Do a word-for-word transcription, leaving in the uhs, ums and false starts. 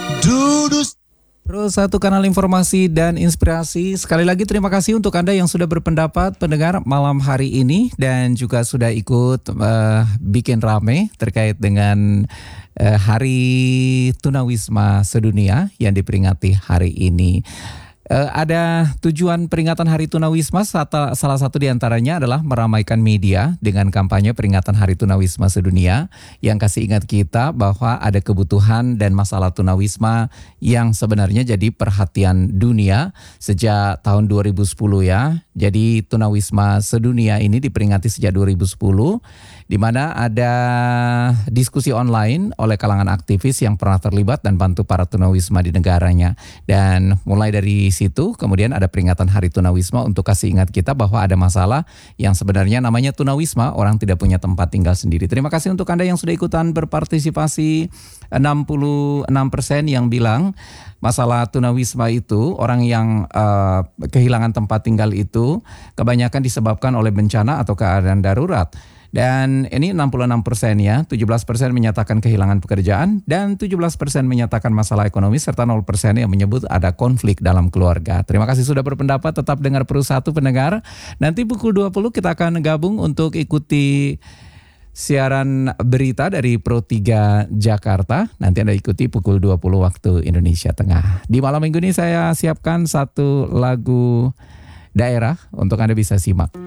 Dudus. Pro satu kanal informasi dan inspirasi. Sekali lagi terima kasih untuk Anda yang sudah berpendapat pendengar malam hari ini dan juga sudah ikut uh, bikin rame terkait dengan uh, Hari Tunawisma Sedunia yang diperingati hari ini. Uh, ada tujuan peringatan Hari Tunawisma, salah satu diantaranya adalah meramaikan media dengan kampanye peringatan Hari Tunawisma Sedunia yang kasih ingat kita bahwa ada kebutuhan dan masalah tunawisma yang sebenarnya jadi perhatian dunia sejak tahun dua ribu sepuluh ya. Jadi Tunawisma Sedunia ini diperingati sejak dua ribu sepuluh, di mana ada diskusi online oleh kalangan aktivis yang pernah terlibat dan bantu para tunawisma di negaranya. Dan mulai dari situ kemudian ada peringatan Hari Tunawisma untuk kasih ingat kita bahwa ada masalah yang sebenarnya namanya tunawisma, orang tidak punya tempat tinggal sendiri. Terima kasih untuk Anda yang sudah ikutan berpartisipasi. Enam puluh enam persen yang bilang masalah tunawisma itu orang yang uh, kehilangan tempat tinggal itu kebanyakan disebabkan oleh bencana atau keadaan darurat. Dan ini enam puluh enam persen ya, tujuh belas persen menyatakan kehilangan pekerjaan dan tujuh belas persen menyatakan masalah ekonomi serta nol persen yang menyebut ada konflik dalam keluarga. Terima kasih sudah berpendapat, tetap dengar Pro satu pendengar. Nanti pukul dua puluh kita akan gabung untuk ikuti siaran berita dari Pro tiga Jakarta. Nanti Anda ikuti pukul dua puluh waktu Indonesia Tengah. Di malam minggu ini saya siapkan satu lagu daerah untuk Anda bisa simak.